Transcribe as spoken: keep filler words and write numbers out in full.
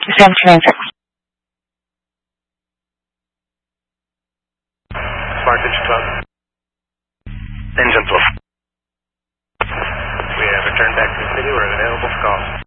San Francisco. Smart Ditch Club. Engine off. We have returned back to the city. We're available for calls.